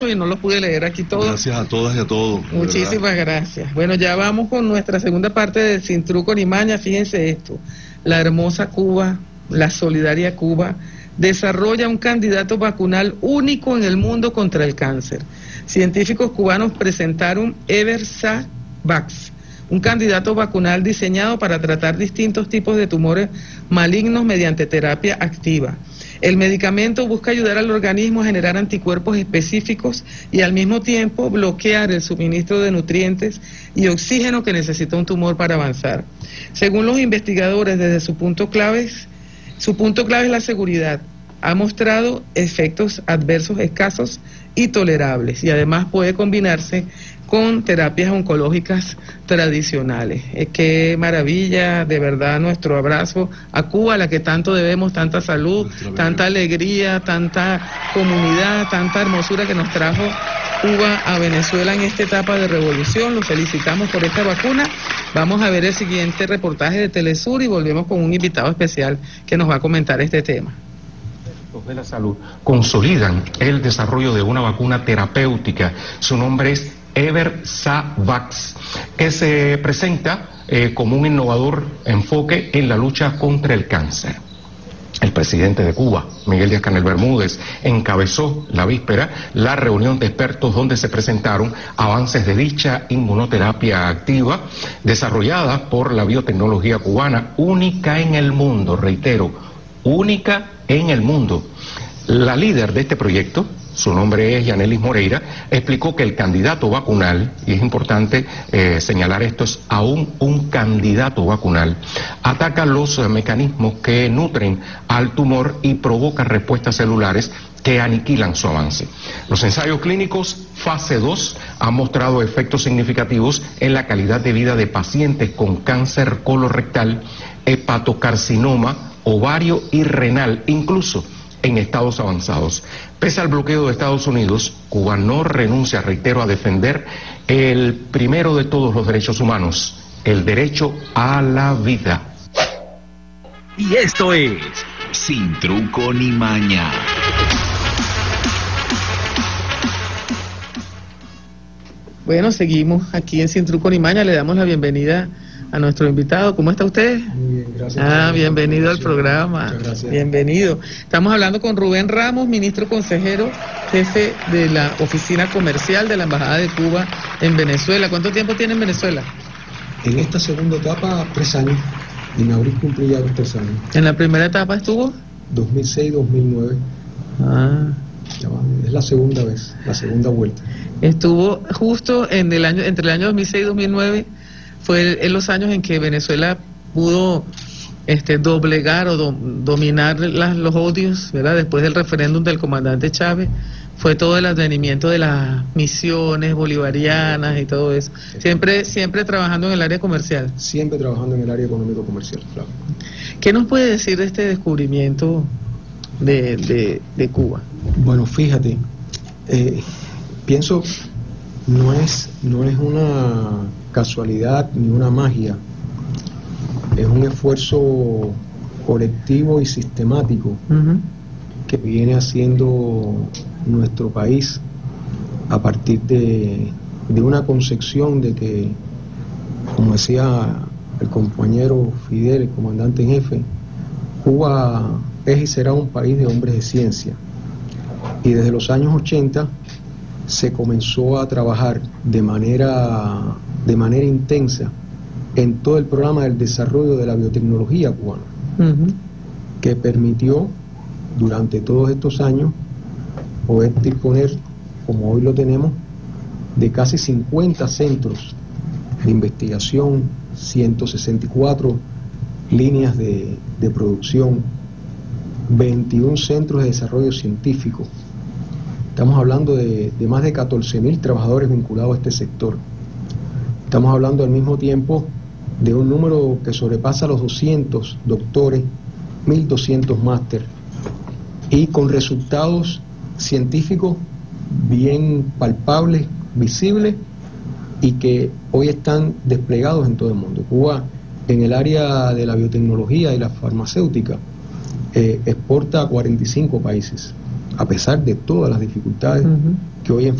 y no los pude leer aquí todos. Gracias a todas y a todos. Muchísimas gracias. Bueno, ya vamos con nuestra segunda parte de Sin Truco ni Maña. Fíjense esto, la hermosa Cuba, la solidaria Cuba, desarrolla un candidato vacunal único en el mundo contra el cáncer. Científicos cubanos presentaron Eversavax, un candidato vacunal diseñado para tratar distintos tipos de tumores malignos mediante terapia activa. El medicamento busca ayudar al organismo a generar anticuerpos específicos y al mismo tiempo bloquear el suministro de nutrientes y oxígeno que necesita un tumor para avanzar. Según los investigadores, desde su punto clave es la seguridad. Ha mostrado efectos adversos escasos y tolerables y además puede combinarse con terapias oncológicas tradicionales. Qué maravilla, de verdad, nuestro abrazo a Cuba, a la que tanto debemos, tanta salud, tanta alegría, tanta comunidad, tanta hermosura que nos trajo Cuba a Venezuela en esta etapa de revolución. Los felicitamos por esta vacuna. Vamos a ver el siguiente reportaje de Telesur y volvemos con un invitado especial que nos va a comentar este tema. De la salud consolidan el desarrollo de una vacuna terapéutica. Su nombre es Eversavax, que se presenta como un innovador enfoque en la lucha contra el cáncer. El presidente de Cuba, Miguel Díaz-Canel Bermúdez, encabezó la víspera la reunión de expertos donde se presentaron avances de dicha inmunoterapia activa desarrollada por la biotecnología cubana, única en el mundo, reitero, única en el mundo. La líder de este proyecto, su nombre es Yanelis Moreira, explicó que el candidato vacunal, y es importante señalar esto, es aún un candidato vacunal, ataca los mecanismos que nutren al tumor y provoca respuestas celulares que aniquilan su avance. Los ensayos clínicos fase 2 han mostrado efectos significativos en la calidad de vida de pacientes con cáncer colorectal, hepatocarcinoma, ovario y renal, incluso en estados avanzados. Pese al bloqueo de Estados Unidos, Cuba no renuncia, reitero, a defender el primero de todos los derechos humanos, el derecho a la vida. Y esto es Sin Truco ni Maña. Bueno, seguimos aquí en Sin Truco ni Maña. Le damos la bienvenida a nuestro invitado. ¿Cómo está usted? Muy bien, gracias. Bienvenido al programa. Muchas gracias. Bienvenido. Estamos hablando con Rubén Ramos, ministro consejero, jefe de la oficina comercial de la Embajada de Cuba en Venezuela. ¿Cuánto tiempo tiene en Venezuela? En esta segunda etapa, 3 años. En abril cumplí ya los 3 años. ¿En la primera etapa estuvo? 2006-2009. Es la segunda vez, la segunda vuelta. Estuvo justo entre el año 2006 y 2009. Fue en los años en que Venezuela pudo doblegar o dominar los odios, ¿verdad? Después del referéndum del comandante Chávez, fue todo el advenimiento de las misiones bolivarianas y todo eso. Siempre trabajando en el área comercial. Siempre trabajando en el área económico-comercial, claro. ¿Qué nos puede decir de este descubrimiento de Cuba? Bueno, fíjate, pienso, no es una casualidad ni una magia, es un esfuerzo colectivo y sistemático que viene haciendo nuestro país a partir de una concepción de que, como decía el compañero Fidel, el comandante en jefe, Cuba es y será un país de hombres de ciencia, y desde los años 80 se comenzó a trabajar de manera intensa en todo el programa del desarrollo de la biotecnología cubana, que permitió durante todos estos años poder disponer, como hoy lo tenemos, de casi 50 centros de investigación, 164 líneas de producción, 21 centros de desarrollo científico. Estamos hablando de más de 14.000 trabajadores vinculados a este sector. Estamos hablando al mismo tiempo de un número que sobrepasa los 200 doctores, 1.200 máster, y con resultados científicos bien palpables, visibles, y que hoy están desplegados en todo el mundo. Cuba, en el área de la biotecnología y la farmacéutica, exporta a 45 países. a pesar de todas las dificultades que hoy